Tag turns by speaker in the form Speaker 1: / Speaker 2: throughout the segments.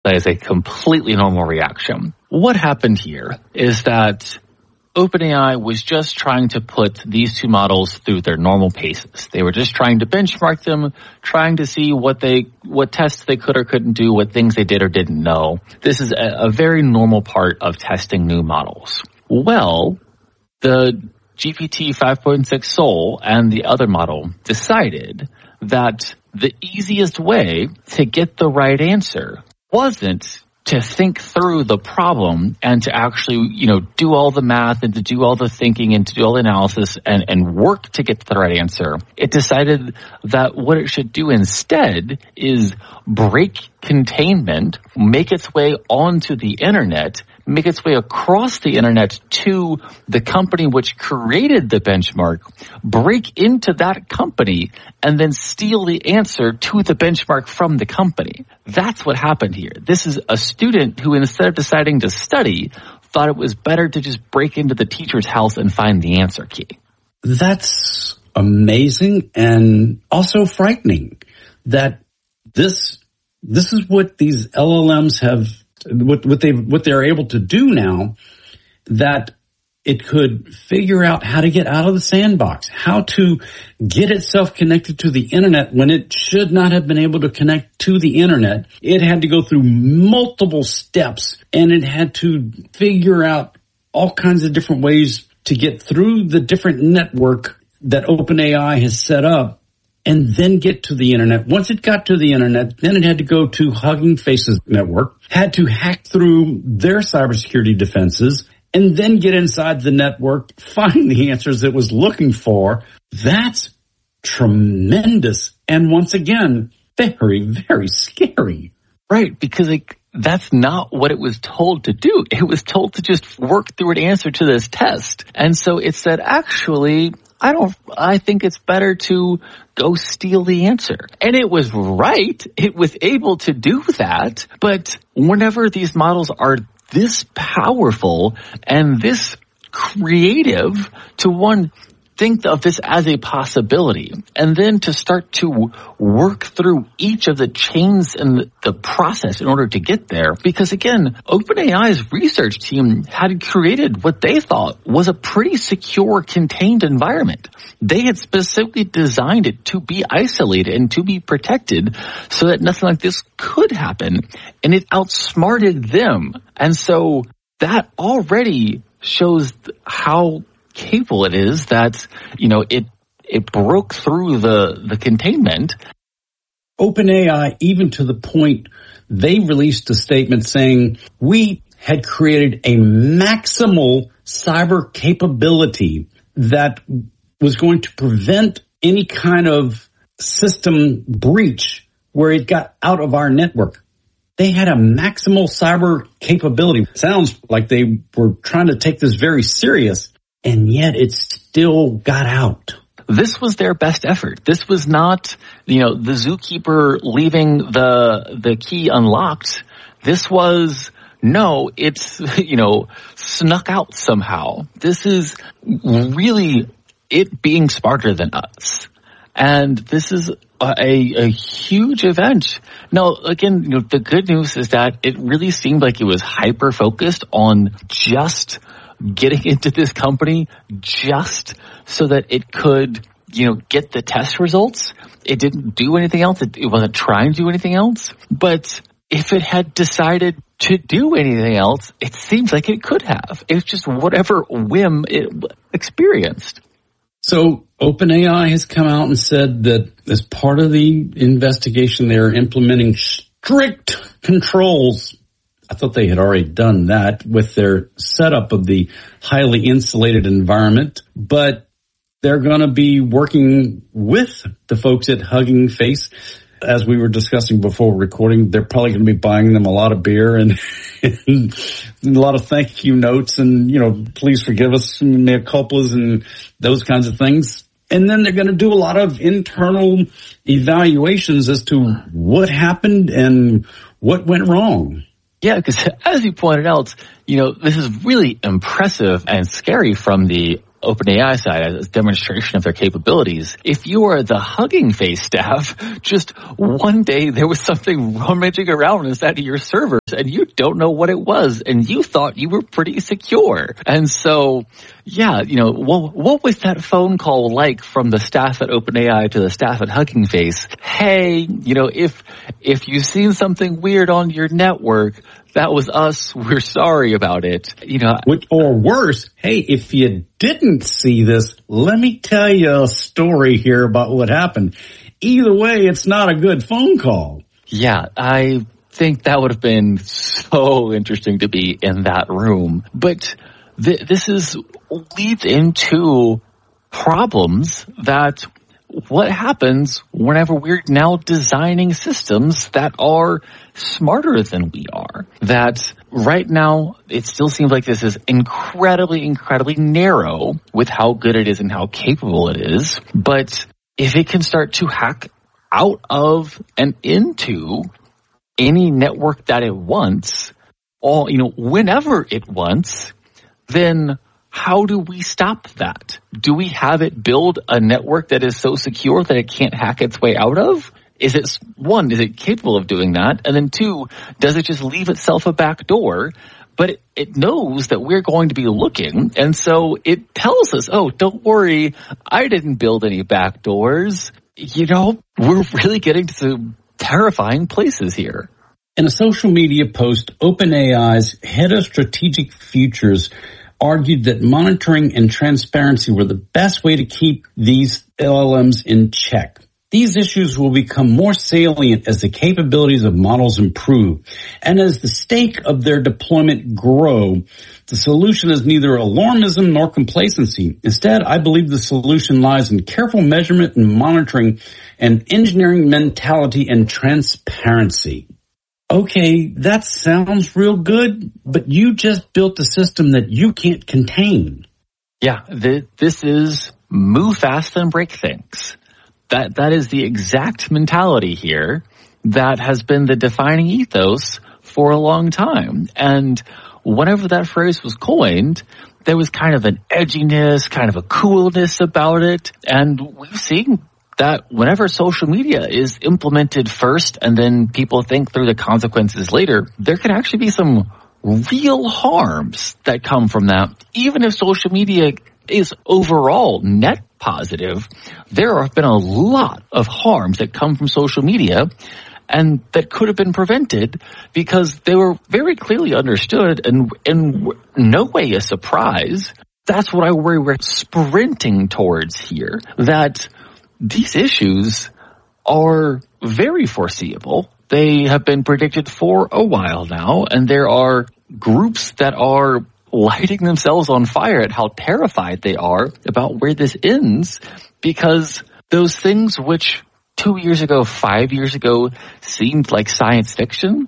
Speaker 1: That is a completely normal reaction. What happened here is that OpenAI was just trying to put these two models through their normal paces. They were just trying to benchmark them, trying to see what tests they could or couldn't do, what things they did or didn't know. This is a very normal part of testing new models. Well, the GPT 5.6 Sol and the other model decided that the easiest way to get the right answer wasn't to think through the problem and to actually, do all the math and to do all the thinking and to do all the analysis and work to get to the right answer. It decided that what it should do instead is break containment, make its way onto the internet, make its way across the internet to the company which created the benchmark, break into that company, and then steal the answer to the benchmark from the company. That's what happened here. This is a student who, instead of deciding to study, thought it was better to just break into the teacher's house and find the answer key.
Speaker 2: That's amazing and also frightening that this is what these LLMs have, what they're able to do now, that it could figure out how to get out of the sandbox, how to get itself connected to the internet when it should not have been able to connect to the internet. It had to go through multiple steps, and it had to figure out all kinds of different ways to get through the different network that OpenAI has set up and then get to the internet. Once it got to the internet, then it had to go to Hugging Face's network, had to hack through their cybersecurity defenses, and then get inside the network, find the answers it was looking for. That's tremendous. And once again, very, very scary.
Speaker 1: Right, because that's not what it was told to do. It was told to just work through an answer to this test. And so it said, actually, I think it's better to go steal the answer. And it was right. It was able to do that. But whenever these models are this powerful and this creative, to think of this as a possibility, and then to start to work through each of the chains and the process in order to get there. Because again, OpenAI's research team had created what they thought was a pretty secure, contained environment. They had specifically designed it to be isolated and to be protected so that nothing like this could happen. And it outsmarted them. And so that already shows how capable it is that, it broke through the containment.
Speaker 2: OpenAI, even to the point they released a statement saying, we had created a maximal cyber capability that was going to prevent any kind of system breach where it got out of our network. They had a maximal cyber capability. Sounds like they were trying to take this very serious. And yet it still got out.
Speaker 1: This was their best effort. This was not, the zookeeper leaving the key unlocked. This was, no, it's, snuck out somehow. This is really it being smarter than us. And this is a huge event. Now, again, the good news is that it really seemed like it was hyper-focused on just getting into this company just so that it could, get the test results. It didn't do anything else. It wasn't trying to do anything else. But if it had decided to do anything else, it seems like it could have. It's just whatever whim it experienced.
Speaker 2: So OpenAI has come out and said that as part of the investigation, they're implementing strict controls. I thought they had already done that with their setup of the highly insulated environment, but they're going to be working with the folks at Hugging Face. As we were discussing before recording, they're probably going to be buying them a lot of beer and a lot of thank you notes and, please forgive us, mea culpas and those kinds of things. And then they're going to do a lot of internal evaluations as to what happened and what went wrong.
Speaker 1: Yeah, because as you pointed out, this is really impressive and scary from the OpenAI side as a demonstration of their capabilities. If you are the Hugging Face staff, just one day there was something rummaging around inside of your servers and you don't know what it was and you thought you were pretty secure. And so, yeah, what was that phone call like from the staff at OpenAI to the staff at Hugging Face? Hey, if you've seen something weird on your network, that was us. We're sorry about it.
Speaker 2: Or worse, hey, if you didn't see this, let me tell you a story here about what happened. Either way, it's not a good phone call.
Speaker 1: Yeah, I think that would have been so interesting to be in that room. But this leads into problems that what happens whenever we're now designing systems that are smarter than we are. That right now, it still seems like this is incredibly, incredibly narrow with how good it is and how capable it is. But if it can start to hack out of and into any network that it wants, whenever it wants, then how do we stop that? Do we have it build a network that is so secure that it can't hack its way out of? Is it capable of doing that? And then two, does it just leave itself a back door? But it knows that we're going to be looking. And so it tells us, oh, don't worry, I didn't build any back doors. We're really getting to some terrifying places here.
Speaker 2: In a social media post, OpenAI's head of strategic futures argued that monitoring and transparency were the best way to keep these LLMs in check. These issues will become more salient as the capabilities of models improve. And as the stake of their deployment grow, the solution is neither alarmism nor complacency. Instead, I believe the solution lies in careful measurement and monitoring and engineering mentality and transparency. Okay, that sounds real good, but you just built a system that you can't contain.
Speaker 1: Yeah, this is move fast and break things. That is the exact mentality here that has been the defining ethos for a long time. And whenever that phrase was coined, there was kind of an edginess, kind of a coolness about it. And we've seen that whenever social media is implemented first and then people think through the consequences later, there can actually be some real harms that come from that. Even if social media is overall net positive, there have been a lot of harms that come from social media and that could have been prevented because they were very clearly understood and in no way a surprise. That's what I worry we're sprinting towards here, that these issues are very foreseeable. They have been predicted for a while now, and there are groups that are lighting themselves on fire at how terrified they are about where this ends, because those things which 2 years ago, 5 years ago seemed like science fiction,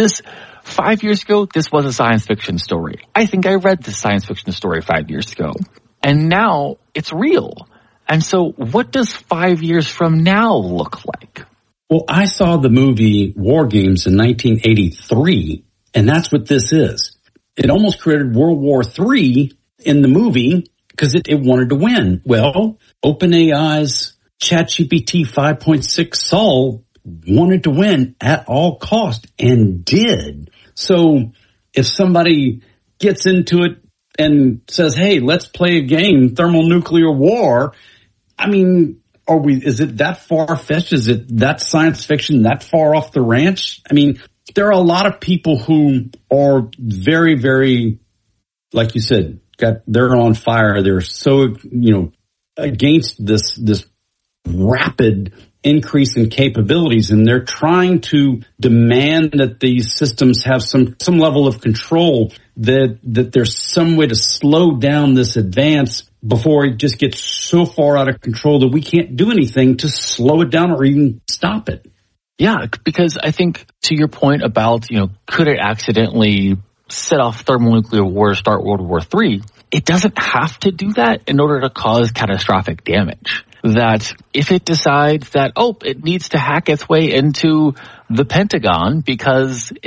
Speaker 1: 5 years ago, this was a science fiction story. I think I read this science fiction story 5 years ago. And now it's real. And so what does 5 years from now look like?
Speaker 2: Well, I saw the movie War Games in 1983, and that's what this is. It almost created World War III in the movie because it wanted to win. Well, OpenAI's ChatGPT 5.6 Sol wanted to win at all cost and did. So if somebody gets into it and says, hey, let's play a game, thermonuclear war, I mean, is it that far-fetched? Is it that science fiction, that far off the ranch? I mean, there are a lot of people who are very, very, like you said, they're on fire. They're so, against this rapid increase in capabilities, and they're trying to demand that these systems have some level of control, that there's some way to slow down this advance before it just gets so far out of control that we can't do anything to slow it down or even stop it.
Speaker 1: Yeah, because I think to your point about, could it accidentally set off thermonuclear war, start World War III? It doesn't have to do that in order to cause catastrophic damage. That if it decides that, it needs to hack its way into the Pentagon because it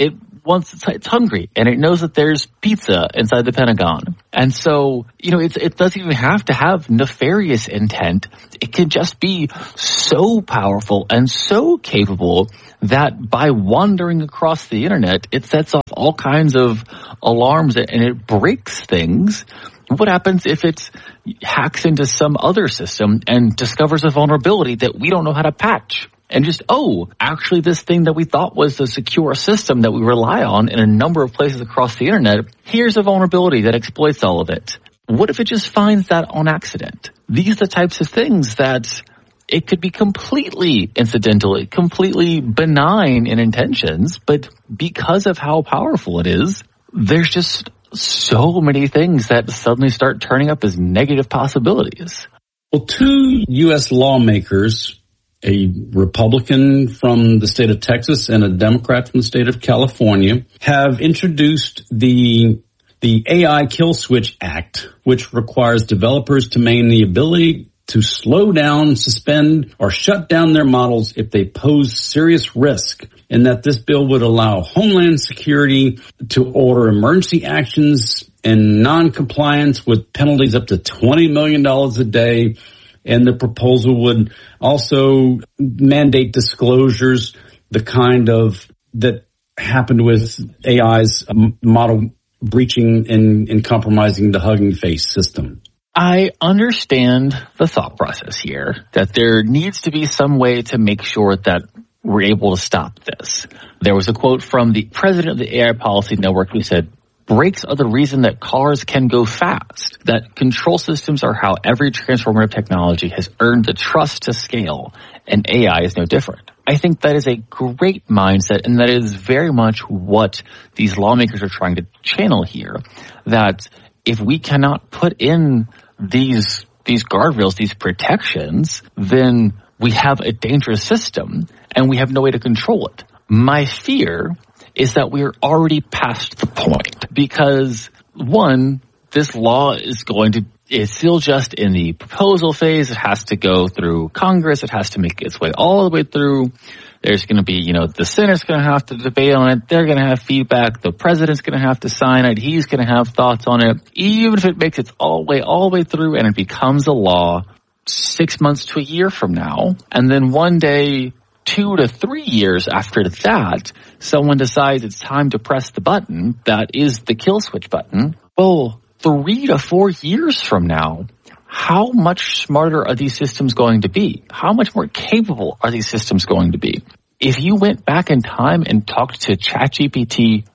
Speaker 1: wants, it's hungry, and it knows that there's pizza inside the Pentagon. And so, it doesn't even have to have nefarious intent. It can just be so powerful and so capable that by wandering across the internet, it sets off all kinds of alarms and it breaks things. What happens if it hacks into some other system and discovers a vulnerability that we don't know how to patch? And just, actually this thing that we thought was a secure system that we rely on in a number of places across the internet, here's a vulnerability that exploits all of it. What if it just finds that on accident? These are the types of things that it could be completely incidental, completely benign in intentions, but because of how powerful it is, there's just so many things that suddenly start turning up as negative possibilities.
Speaker 2: Well, 2 U.S. lawmakers, a Republican from the state of Texas and a Democrat from the state of California, have introduced the AI Kill Switch Act, which requires developers to maintain the ability to slow down, suspend, or shut down their models if they pose serious risk, and that this bill would allow Homeland Security to order emergency actions and non-compliance with penalties up to $20 million a day. And the proposal would also mandate disclosures, the kind of that happened with AI's model breaching and compromising the Hugging Face system.
Speaker 1: I understand the thought process here, that there needs to be some way to make sure that we're able to stop this. There was a quote from the president of the AI Policy Network who said, "Brakes are the reason that cars can go fast, that control systems are how every transformative technology has earned the trust to scale, and AI is no different." I think that is a great mindset, and that is very much what these lawmakers are trying to channel here, that if we cannot put in these guardrails, these protections, then we have a dangerous system and we have no way to control it. My fear is that we're already past the point because, one, this law is still just in the proposal phase. It has to go through Congress. It has to make its way all the way through. There's going to be, the Senate's going to have to debate on it. They're going to have feedback. The president's going to have to sign it. He's going to have thoughts on it. Even if it makes it all the way through and it becomes a law 6 months to a year from now, and then one day, 2 to 3 years after that, someone decides it's time to press the button that is the kill switch button. Well, 3 to 4 years from now, how much smarter are these systems going to be? How much more capable are these systems going to be? If you went back in time and talked to ChatGPT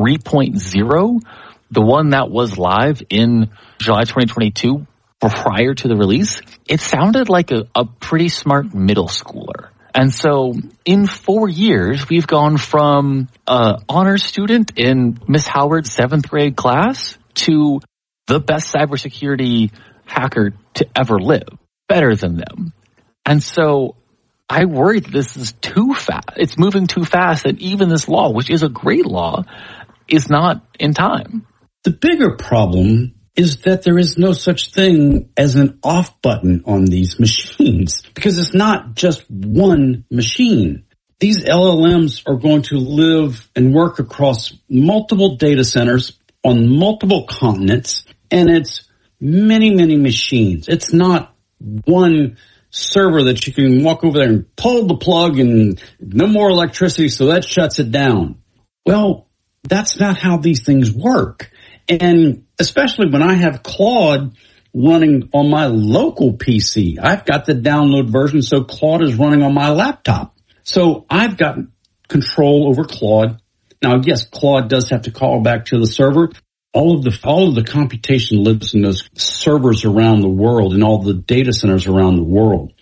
Speaker 1: 3.0, the one that was live in July 2022 prior to the release, it sounded like a pretty smart middle schooler. And so in 4 years, we've gone from an honors student in Miss Howard's 7th grade class to the best cybersecurity hacker to ever live, better than them. And so I worry that this is too fast. It's moving too fast, and even this law, which is a great law, is not in time.
Speaker 2: The bigger problem is that there is no such thing as an off button on these machines, because it's not just one machine. These LLMs are going to live and work across multiple data centers on multiple continents, and it's many, many machines. It's not one server that you can walk over there and pull the plug and no more electricity, so that shuts it down. Well, that's not how these things work. And especially when I have Claude running on my local PC, I've got the download version, so Claude is running on my laptop. So I've got control over Claude. Now, yes, Claude does have to call back to the server. All of the computation lives in those servers around the world and all the data centers around the world.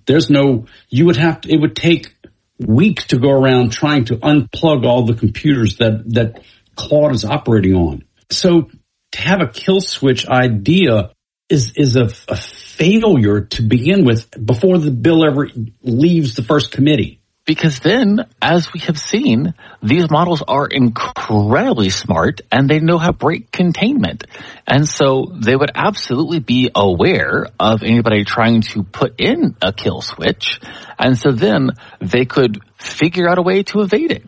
Speaker 2: It would take weeks to go around trying to unplug all the computers that Claude is operating on. So to have a kill switch idea is a failure to begin with before the bill ever leaves the first committee.
Speaker 1: Because then, as we have seen, these models are incredibly smart and they know how to break containment. And so they would absolutely be aware of anybody trying to put in a kill switch. And so then they could figure out a way to evade it.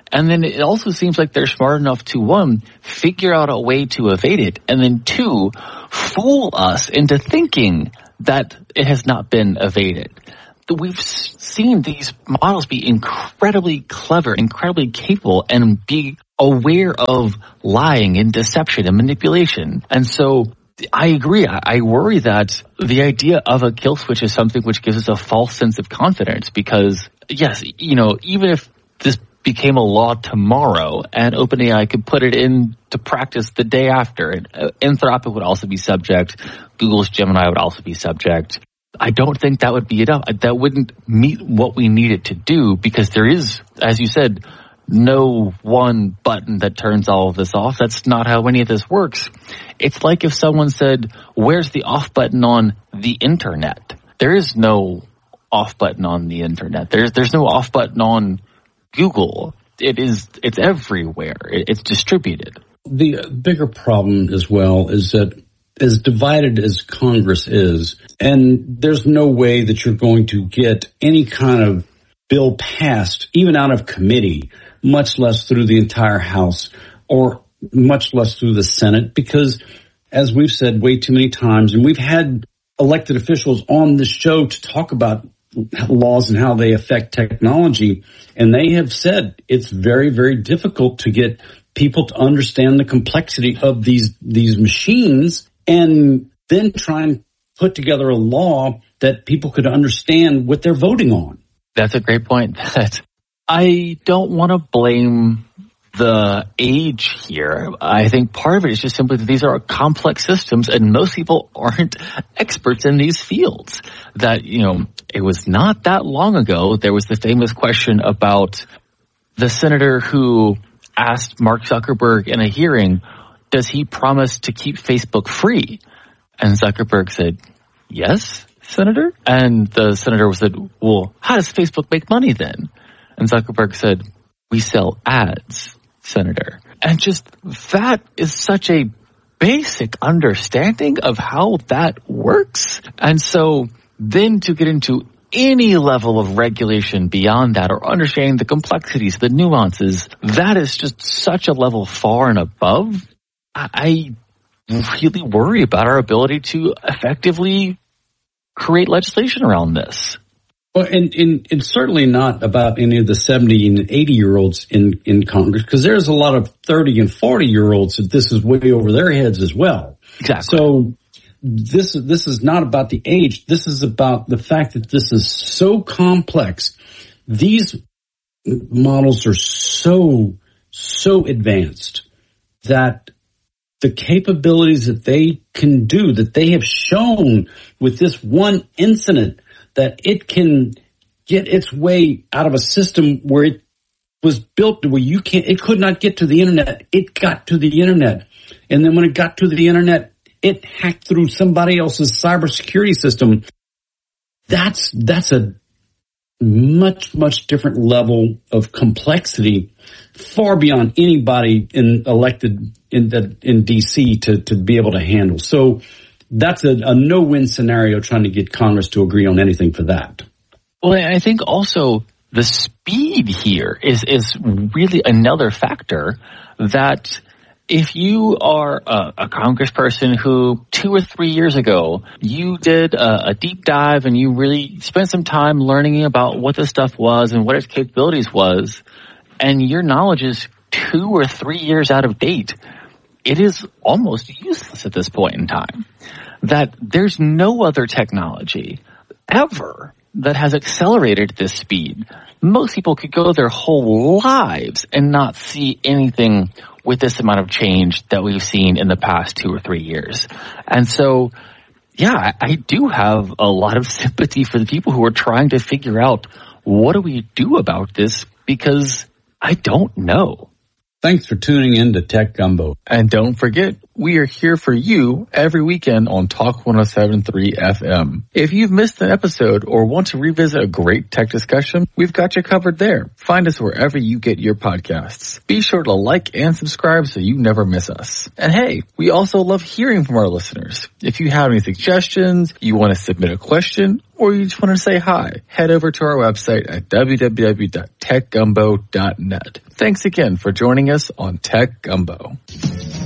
Speaker 1: And then it also seems like they're smart enough to, one, figure out a way to evade it, and then two, fool us into thinking that it has not been evaded. We've seen these models be incredibly clever, incredibly capable, and be aware of lying and deception and manipulation. And so I agree. I worry that the idea of a kill switch is something which gives us a false sense of confidence because, yes, even if this became a law tomorrow and OpenAI could put it into practice the day after, and Anthropic would also be subject, Google's Gemini would also be subject. I don't think that would be enough. That wouldn't meet what we need it to do because there is, as you said, no one button that turns all of this off. That's not how any of this works. It's like if someone said, where's the off button on the internet? There is no off button on the internet. There's no off button on Google. It's everywhere. It's distributed.
Speaker 2: The bigger problem as well is that as divided as Congress is, and there's no way that you're going to get any kind of bill passed, even out of committee, much less through the entire House or much less through the Senate, because as we've said way too many times, and we've had elected officials on this show to talk about laws and how they affect technology, and they have said it's very, very difficult to get people to understand the complexity of these machines and then try and put together a law that people could understand what they're voting on.
Speaker 1: That's a great point. I don't want to blame the age here. I think part of it is just simply that these are complex systems and most people aren't experts in these fields. That, it was not that long ago, there was the famous question about the senator who asked Mark Zuckerberg in a hearing, does he promise to keep Facebook free? And Zuckerberg said, yes, Senator. And the senator said, well, how does Facebook make money then? And Zuckerberg said, we sell ads, Senator. And just that is such a basic understanding of how that works. And so then to get into any level of regulation beyond that or understanding the complexities, the nuances, that is just such a level far and above. I really worry about our ability to effectively create legislation around this.
Speaker 2: Well, and certainly not about any of the 70 and 80-year-olds in Congress, because there's a lot of 30 and 40-year-olds that this is way over their heads as well.
Speaker 1: Exactly.
Speaker 2: So this is not about the age. This is about the fact that this is so complex. These models are so advanced that the capabilities that they can do, that they have shown with this one incident, that it can get its way out of a system where it was built where it could not get to the internet. It got to the internet. And then when it got to the internet, it hacked through somebody else's cybersecurity system. That's a much, much different level of complexity, far beyond anybody elected in DC to be able to handle. So that's a no-win scenario trying to get Congress to agree on anything for that.
Speaker 1: Well, I think also the speed here is really another factor that if you are a congressperson who 2 or 3 years ago, you did a deep dive and you really spent some time learning about what this stuff was and what its capabilities was, and your knowledge is 2 or 3 years out of date, it is almost useless at this point in time. That there's no other technology ever that has accelerated this speed. Most people could go their whole lives and not see anything with this amount of change that we've seen in the past 2 or 3 years. And so, yeah, I do have a lot of sympathy for the people who are trying to figure out what do we do about this, because I don't know.
Speaker 2: Thanks for tuning in to Tech Gumbo.
Speaker 3: And don't forget, we are here for you every weekend on Talk 107.3 FM. If you've missed an episode or want to revisit a great tech discussion, we've got you covered there. Find us wherever you get your podcasts. Be sure to like and subscribe so you never miss us. And hey, we also love hearing from our listeners. If you have any suggestions, you want to submit a question, or you just want to say hi, head over to our website at www.techgumbo.net. Thanks again for joining us on Tech Gumbo.